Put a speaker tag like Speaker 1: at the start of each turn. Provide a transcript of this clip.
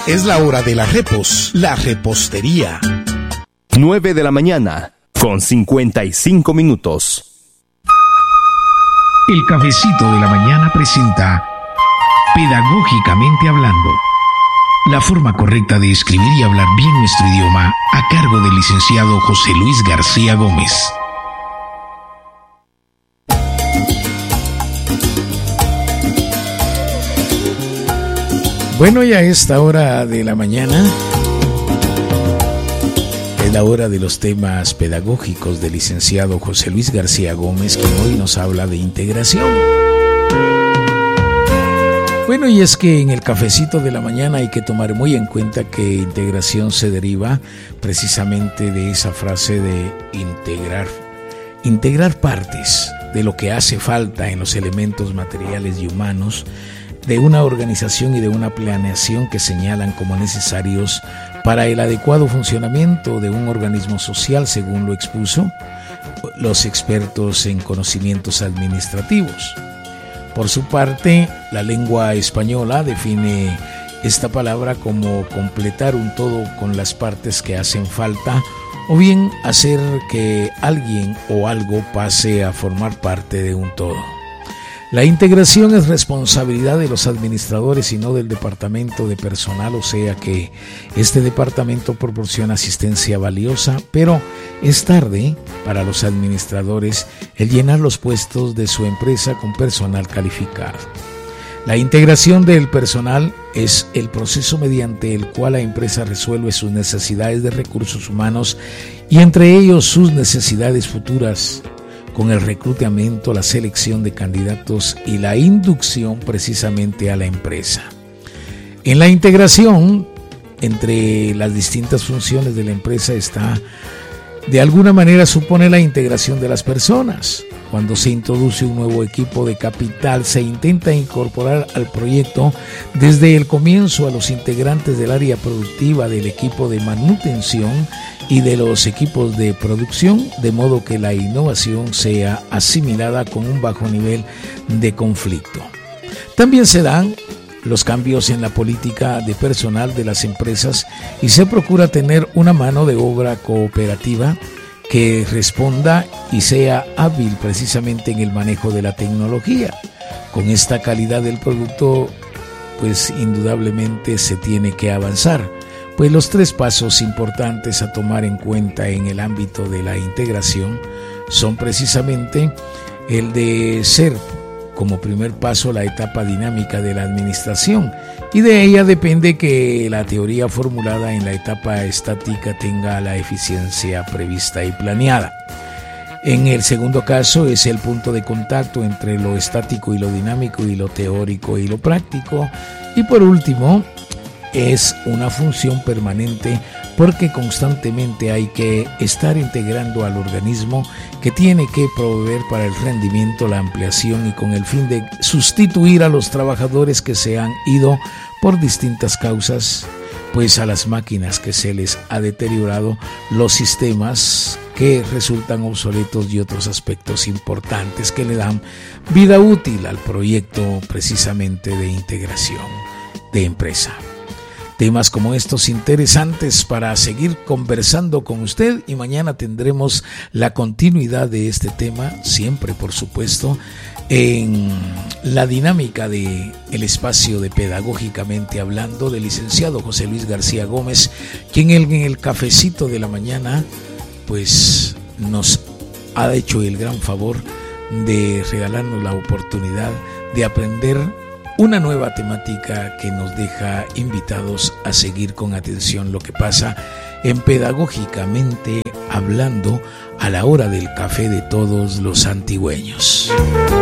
Speaker 1: Es la hora de la repos, la repostería.
Speaker 2: 9 de la mañana, con 55 minutos.
Speaker 3: El cafecito de la mañana presenta Pedagógicamente Hablando, la forma correcta de escribir y hablar bien nuestro idioma, a cargo del licenciado José Luis García Gómez.
Speaker 4: Bueno, ya a esta hora de la mañana es la hora de los temas pedagógicos del licenciado José Luis García Gómez, quien hoy nos habla de integración. Bueno, y es que en el cafecito de la mañana hay que tomar muy en cuenta que integración se deriva precisamente de esa frase de integrar partes de lo que hace falta en los elementos materiales y humanos de una organización y de una planeación que señalan como necesarios para el adecuado funcionamiento de un organismo social, según lo expuso los expertos en conocimientos administrativos. Por su parte, la lengua española define esta palabra como completar un todo con las partes que hacen falta, o bien hacer que alguien o algo pase a formar parte de un todo. La integración es responsabilidad de los administradores y no del departamento de personal, o sea que este departamento proporciona asistencia valiosa, pero es tarde para los administradores el llenar los puestos de su empresa con personal calificado. La integración del personal es el proceso mediante el cual la empresa resuelve sus necesidades de recursos humanos y entre ellos sus necesidades futuras, con el reclutamiento, la selección de candidatos y la inducción precisamente a la empresa. En la integración entre las distintas funciones de la empresa está, de alguna manera, supone la integración de las personas. Cuando se introduce un nuevo equipo de capital, se intenta incorporar al proyecto desde el comienzo a los integrantes del área productiva, del equipo de manutención y de los equipos de producción, de modo que la innovación sea asimilada con un bajo nivel de conflicto. También se dan los cambios en la política de personal de las empresas y se procura tener una mano de obra cooperativa que responda y sea hábil precisamente en el manejo de la tecnología. Con esta calidad del producto, pues indudablemente se tiene que avanzar. Pues los 3 pasos importantes a tomar en cuenta en el ámbito de la integración son precisamente el de ser como primer paso la etapa dinámica de la administración, y de ella depende que la teoría formulada en la etapa estática tenga la eficiencia prevista y planeada. En el segundo caso es el punto de contacto entre lo estático y lo dinámico, y lo teórico y lo práctico, y por último es una función permanente porque constantemente hay que estar integrando al organismo, que tiene que proveer para el rendimiento, la ampliación y con el fin de sustituir a los trabajadores que se han ido por distintas causas, pues a las máquinas que se les ha deteriorado, los sistemas que resultan obsoletos y otros aspectos importantes que le dan vida útil al proyecto precisamente de integración de empresa. Temas como estos interesantes para seguir conversando con usted, y mañana tendremos la continuidad de este tema, siempre por supuesto en la dinámica de el espacio de Pedagógicamente Hablando del licenciado José Luis García Gómez, quien en el cafecito de la mañana pues nos ha hecho el gran favor de regalarnos la oportunidad de aprender una nueva temática que nos deja invitados a seguir con atención lo que pasa en Pedagógicamente Hablando a la hora del café de todos los antigüeños.